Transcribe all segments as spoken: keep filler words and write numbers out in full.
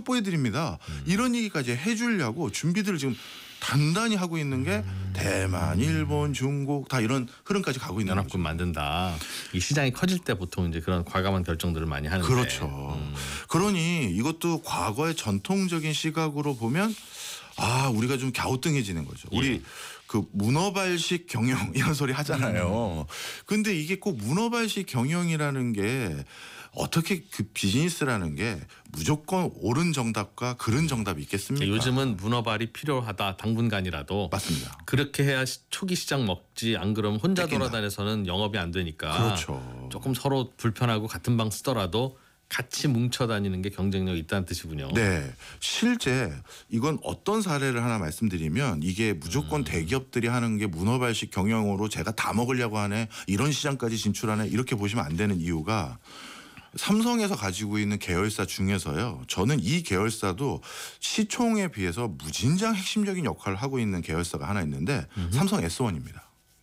확보해드립니다. 음. 이런 얘기까지 해주려고 준비들을 지금 단단히 하고 있는 게 음. 대만, 일본, 중국 다 이런 흐름까지 가고 있는 연합군 거죠. 만든다. 이 시장이 커질 때 보통 이제 그런 과감한 결정들을 많이 하는데. 그렇죠. 음. 그러니 이것도 과거의 전통적인 시각으로 보면 아 우리가 좀 갸우뚱해지는 거죠. 우리 예. 그 문어발식 경영 이런 소리 하잖아요. 근데 이게 꼭 문어발식 경영이라는 게 어떻게 그 비즈니스라는 게 무조건 옳은 정답과 그른 정답이 있겠습니까? 요즘은 문어발이 필요하다 당분간이라도. 맞습니다. 그렇게 해야 초기 시장 먹지 안 그러면 혼자 뺏긴다. 돌아다녀서는 영업이 안 되니까. 그렇죠. 조금 서로 불편하고 같은 방 쓰더라도 같이 뭉쳐 다니는 게 경쟁력이 있다는 뜻이군요. 네. 실제 이건 어떤 사례를 하나 말씀드리면 이게 무조건 음. 대기업들이 하는 게 문어발식 경영으로 제가 다 먹으려고 하네. 이런 시장까지 진출하네. 이렇게 보시면 안 되는 이유가 삼성에서 가지고 있는 계열사 중에서요. 저는 이 계열사도 시총에 비해서 무진장 핵심적인 역할을 하고 있는 계열사가 하나 있는데 음흠. 삼성 에스원입니다.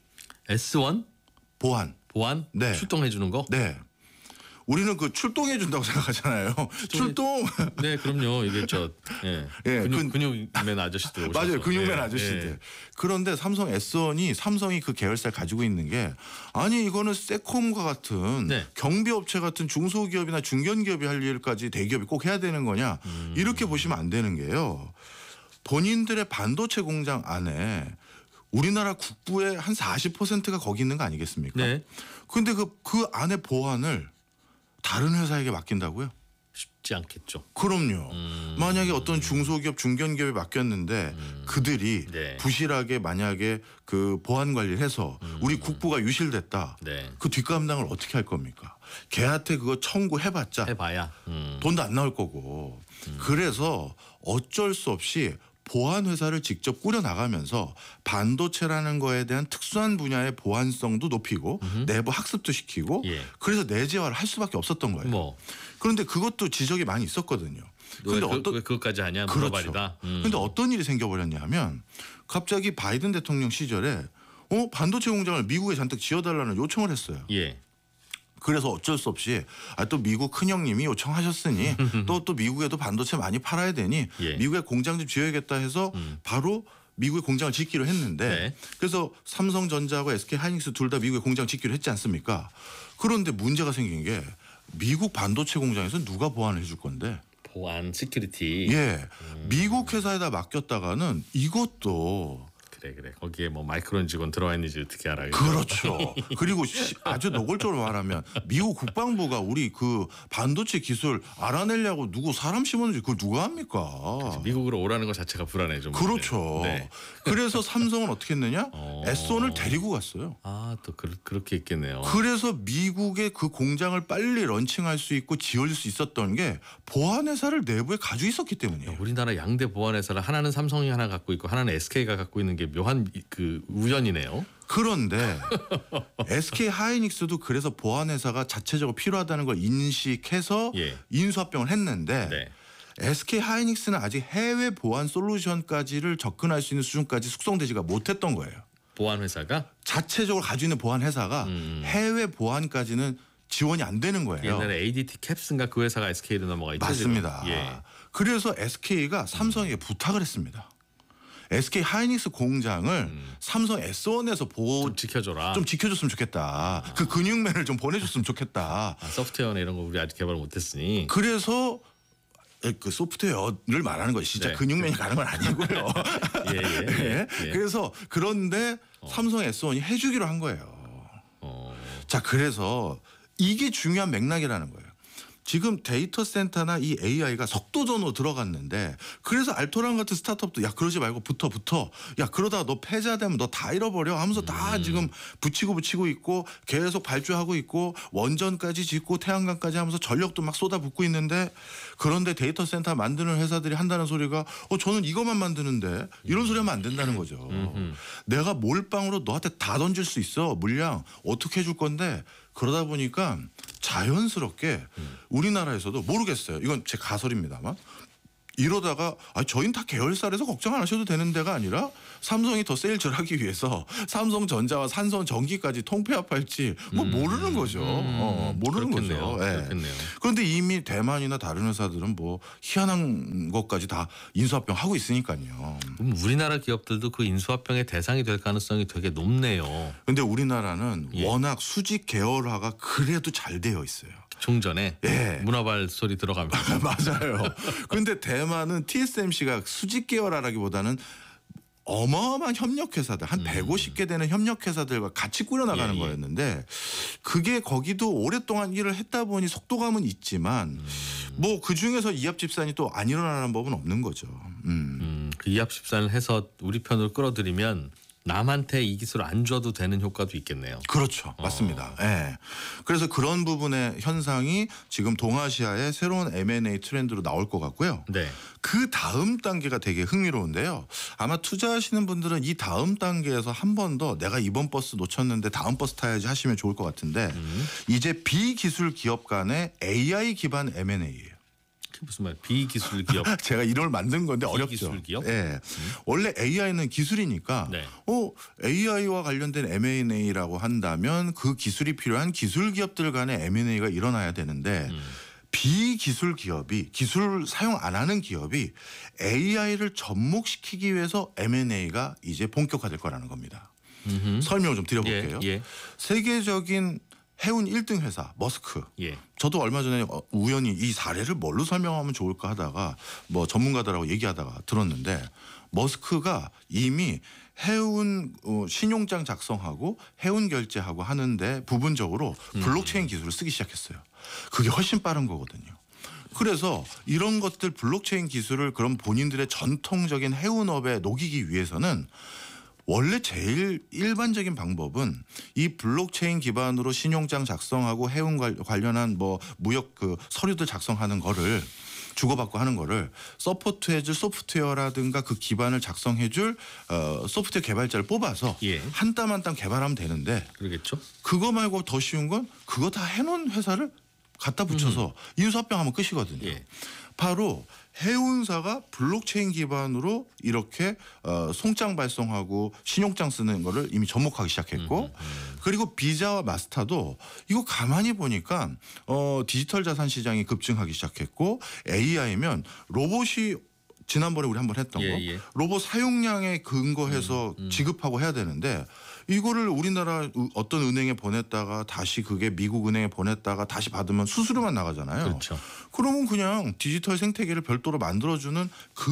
에스원? 보안. 보안? 네. 출동해 주는 거? 네. 우리는 그 출동해 준다고 생각하잖아요. 출동. 네, 그럼요. 이게 저 예. 예, 근육, 근, 근육맨 아저씨들 오셔서. 맞아요. 근육맨 예, 아저씨들. 예. 그런데 삼성 에스원이 삼성이 그 계열사를 가지고 있는 게 아니 이거는 세콤과 같은 네. 경비업체 같은 중소기업이나 중견기업이 할 일까지 대기업이 꼭 해야 되는 거냐. 음. 이렇게 보시면 안 되는 게요. 본인들의 반도체 공장 안에 우리나라 국부의 한 사십 퍼센트가 거기 있는 거 아니겠습니까? 네. 근데 그, 그 안에 보안을 다른 회사에게 맡긴다고요? 쉽지 않겠죠. 그럼요. 음. 만약에 어떤 중소기업, 중견기업에 맡겼는데 음. 그들이 네. 부실하게 만약에 그 보안 관리를 해서 음. 우리 국부가 유실됐다. 네. 그 뒷감당을 어떻게 할 겁니까? 걔한테 그거 청구해봤자 해봐야 음. 돈도 안 나올 거고. 음. 그래서 어쩔 수 없이 보안 회사를 직접 꾸려 나가면서 반도체라는 거에 대한 특수한 분야의 보안성도 높이고 음흠. 내부 학습도 시키고 예. 그래서 내재화를 할 수밖에 없었던 거예요. 뭐. 그런데 그것도 지적이 많이 있었거든요. 근데 왜, 어떤 왜 그것까지 하냐? 그렇죠. 음. 근데 어떤 일이 생겨버렸냐 하면 갑자기 바이든 대통령 시절에 어 반도체 공장을 미국에 잔뜩 지어달라는 요청을 했어요. 예. 그래서 어쩔 수 없이 아, 또 미국 큰형님이 요청하셨으니 또, 또 미국에도 반도체 많이 팔아야 되니 예. 미국에 공장 좀 지어야겠다 해서 음. 바로 미국에 공장을 짓기로 했는데 네. 그래서 삼성전자하고 에스케이하이닉스 둘 다 미국에 공장 짓기로 했지 않습니까? 그런데 문제가 생긴 게 미국 반도체 공장에서 누가 보안을 해줄 건데? 보안 시큐리티. 예, 음. 미국 회사에다 맡겼다가는 이것도 그래 그래 거기에 뭐 마이크론 직원 들어와 있는지 어떻게 알아요? 그렇죠. 그리고 아주 노골적으로 말하면 미국 국방부가 우리 그 반도체 기술 알아내려고 누구 사람 심었는지 그걸 누가 합니까? 그치, 미국으로 오라는 것 자체가 불안해 좀. 그렇죠. 네. 그래서 삼성은 어떻게 했느냐? 어... 에스원을 데리고 갔어요. 아, 또 그, 그렇게 있겠네요. 그래서 미국의 그 공장을 빨리 런칭할 수 있고 지어줄 수 있었던 게 보안 회사를 내부에 가지고 있었기 때문이에요. 우리나라 양대 보안 회사를 하나는 삼성이 하나 갖고 있고 하나는 에스케이가 갖고 있는 게 묘한 그 우연이네요. 그런데 에스케이하이닉스도 그래서 보안 회사가 자체적으로 필요하다는 걸 인식해서 예. 인수합병을 했는데 네. 에스케이하이닉스는 아직 해외 보안 솔루션까지를 접근할 수 있는 수준까지 숙성되지가 못했던 거예요. 보안 회사가 자체적으로 가지고 있는 보안 회사가 음. 해외 보안까지는 지원이 안 되는 거예요. 옛날에 에이디티 캡스인가 그 회사가 에스케이로 넘어가 있죠. 맞습니다. 예. 그래서 에스케이가 삼성에게 음. 부탁을 했습니다. 에스케이하이닉스 공장을 음. 삼성 에스원에서 보호 좀 지켜줘라. 좀 지켜줬으면 좋겠다. 아. 그 근육맨을 좀 보내줬으면 좋겠다. 아, 소프트웨어나 이런 거 우리 아직 개발 못했으니. 그래서 그 소프트웨어를 말하는 거예요. 진짜 네. 근육맨이 가는 건 아니고요. 예, 예, 예, 예. 그래서 그런데 어. 삼성 에스원이 해주기로 한 거예요. 어. 자, 그래서 이게 중요한 맥락이라는 거예요. 지금 데이터 센터나 이 에이아이가 속도전으로 들어갔는데 그래서 알토란 같은 스타트업도 야 그러지 말고 붙어 붙어 야 그러다가 너 패자되면 너 다 잃어버려 하면서 음. 다 지금 붙이고 붙이고 있고 계속 발주하고 있고 원전까지 짓고 태양광까지 하면서 전력도 막 쏟아붓고 있는데 그런데 데이터 센터 만드는 회사들이 한다는 소리가 어 저는 이것만 만드는데 이런 소리 하면 안 된다는 거죠. 음흠. 내가 몰빵으로 너한테 다 던질 수 있어 물량 어떻게 해줄 건데 그러다 보니까 자연스럽게 음. 우리나라에서도 모르겠어요. 이건 제 가설입니다만 이러다가 아, 저희는 다 계열사라서 걱정 안 하셔도 되는 데가 아니라 삼성이 더 세일즈를 하기 위해서 삼성전자와 삼성전기까지 통폐합할지 뭐 모르는 거죠. 음, 어, 모르는 그렇겠네요. 거죠. 예. 그렇겠네요. 그런데 이미 대만이나 다른 회사들은 뭐 희한한 것까지 다 인수합병 하고 있으니까요. 그럼 우리나라 기업들도 그 인수합병의 대상이 될 가능성이 되게 높네요. 근데 우리나라는 예. 워낙 수직 계열화가 그래도 잘 되어 있어요. 종전에 예. 문어발 소리 들어가면서 맞아요. 그런데 대만은 티에스엠씨가 수직 계열화라기보다는 어마어마한 협력회사들 한 백오십 개 되는 협력회사들과 같이 꾸려나가는 예, 예. 거였는데 그게 거기도 오랫동안 일을 했다 보니 속도감은 있지만 음. 뭐 그중에서 이합 집산이 또 안 일어나는 법은 없는 거죠. 음. 음, 그 이합 집산을 해서 우리 편으로 끌어들이면 남한테 이 기술 안 줘도 되는 효과도 있겠네요. 그렇죠. 맞습니다. 예. 그래서 그런 부분의 현상이 지금 동아시아의 새로운 엠 앤 에이 트렌드로 나올 것 같고요. 네. 그 다음 단계가 되게 흥미로운데요. 아마 투자하시는 분들은 이 다음 단계에서 한 번 더 내가 이번 버스 놓쳤는데 다음 버스 타야지 하시면 좋을 것 같은데 음. 이제 비기술 기업 간의 에이아이 기반 엠 앤 에이예요. 그게 무슨 말? 비기술 기업. 제가 이름을 만든 건데 어렵죠. 비기술 기업? 예. 원래 에이아이는 기술이니까 네. 어, 에이아이와 관련된 엠 앤 에이라고 한다면 그 기술이 필요한 기술 기업들 간의 엠 앤 에이가 일어나야 되는데 음. 비기술 기업이 기술 사용 안 하는 기업이 에이아이를 접목시키기 위해서 엠 앤 에이가 이제 본격화될 거라는 겁니다. 음흠. 설명을 좀 드려볼게요. 예, 예. 세계적인 해운 일 등 회사 머스크. 예. 저도 얼마 전에 어, 우연히 이 사례를 뭘로 설명하면 좋을까 하다가 뭐 전문가들하고 얘기하다가 들었는데 머스크가 이미 해운 어, 신용장 작성하고 해운 결제하고 하는데 부분적으로 블록체인 기술을 쓰기 시작했어요. 그게 훨씬 빠른 거거든요. 그래서 이런 것들 블록체인 기술을 그럼 본인들의 전통적인 해운업에 녹이기 위해서는 원래 제일 일반적인 방법은 이 블록체인 기반으로 신용장 작성하고 해운 관련한 뭐 무역 그 서류들 작성하는 거를 주고받고 하는 거를 서포트해줄 소프트웨어라든가 그 기반을 작성해줄 어, 소프트웨어 개발자를 뽑아서 예. 한 땀 한 땀 개발하면 되는데 그러겠죠. 그거 말고 더 쉬운 건 그거 다 해놓은 회사를 갖다 붙여서 인수합병하면 끝이거든요. 예. 바로 해운사가 블록체인 기반으로 이렇게 어, 송장 발송하고 신용장 쓰는 거를 이미 접목하기 시작했고 그리고 비자와 마스터도 이거 가만히 보니까 어, 디지털 자산 시장이 급증하기 시작했고 에이아이면 로봇이 지난번에 우리 한번 했던 예, 거 예. 로봇 사용량에 근거해서 지급하고 해야 되는데 이거를 우리나라 어떤 은행에 보냈다가 다시 그게 미국 은행에 보냈다가 다시 받으면 수수료만 나가잖아요. 그렇죠. 그러면 그냥 디지털 생태계를 별도로 만들어주는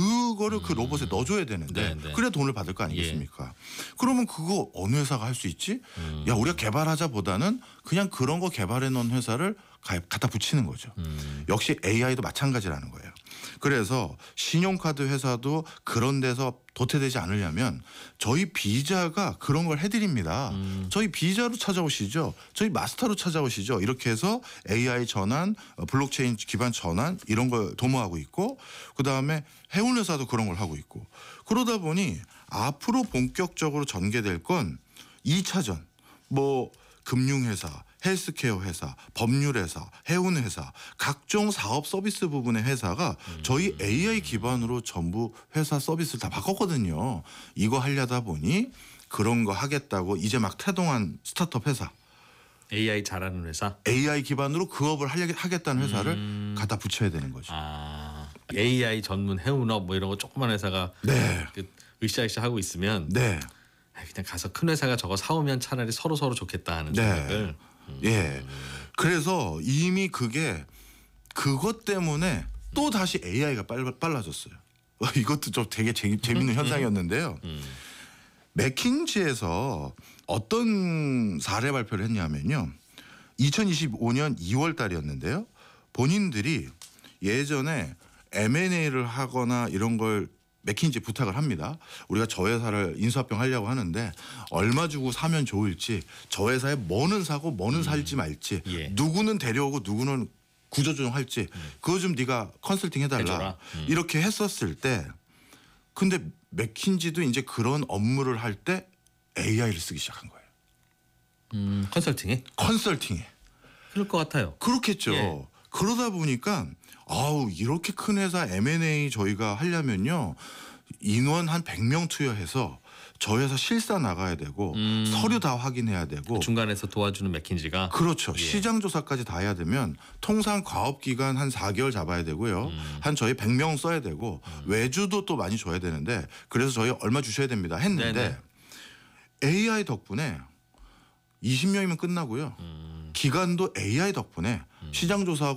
그거를 그 로봇에 넣어줘야 되는데 네, 네. 그래 돈을 받을 거 아니겠습니까? 그러면 그거 어느 회사가 할 수 있지? 야 우리가 개발하자보다는 그냥 그런 거 개발해 놓은 회사를 가- 갖다 붙이는 거죠. 음. 역시 에이아이도 마찬가지라는 거예요. 그래서 신용카드 회사도 그런 데서 도태되지 않으려면 저희 비자가 그런 걸 해드립니다. 음. 저희 비자로 찾아오시죠. 저희 마스터로 찾아오시죠. 이렇게 해서 에이아이 전환, 어, 블록체인 기반 전환 이런 걸 도모하고 있고 그다음에 해운 회사도 그런 걸 하고 있고 그러다 보니 앞으로 본격적으로 전개될 건 이 차전 뭐 금융회사 헬스케어 회사, 법률회사, 해운회사, 각종 사업 서비스 부분의 회사가 저희 에이아이 기반으로 전부 회사 서비스를 다 바꿨거든요. 이거 하려다 보니 그런 거 하겠다고 이제 막 태동한 스타트업 회사, 에이아이 잘하는 회사. 에이아이 기반으로 그 업을 하려- 하겠다는 회사를 음. 갖다 붙여야 되는 거죠. 아, 에이아이 전문 해운업 뭐 이런 거 조그만 회사가 네, 그 으쌰으쌰 하고 있으면 네, 아, 그냥 가서 큰 회사가 저거 사오면 차라리 서로 서로 좋겠다 하는 네. 생각을. 예. 그래서 이미 그게 그것 때문에 또 다시 에이아이가 빨, 빨라졌어요. 이것도 좀 되게 재, 재밌는 현상이었는데요. 음. 맥킨지에서 어떤 사례 발표를 했냐면요. 이천이십오 년 이월 달이었는데요. 본인들이 예전에 엠 앤 에이를 하거나 이런 걸 맥킨지 부탁을 합니다. 우리가 저 회사를 인수합병 하려고 하는데 얼마 주고 사면 좋을지 저 회사에 뭐는 사고 뭐는 살지 말지 예. 누구는 데려오고 누구는 구조조정할지 그거 좀 네가 컨설팅 해달라. 해줘라. 음. 이렇게 했었을 때 근데 맥킨지도 이제 그런 업무를 할 때 에이아이를 쓰기 시작한 거예요. 음, 컨설팅에 컨설팅에. 그럴 것 같아요. 그렇겠죠. 예. 그러다 보니까 아우 이렇게 큰 회사 엠 앤 에이 저희가 하려면요. 인원 한 백 명 투여해서 저 회사 실사 나가야 되고 음. 서류 다 확인해야 되고 중간에서 도와주는 맥킨지가 그렇죠. 예. 시장 조사까지 다 해야 되면 통상 가업 기간 한 사 개월 잡아야 되고요. 음. 한 저희 백 명 써야 되고 음. 외주도 또 많이 줘야 되는데 그래서 저희 얼마 주셔야 됩니다 했는데 네네. 에이 아이 덕분에 이십 명이면 끝나고요. 음. 기간도 에이 아이 덕분에 음. 시장 조사하고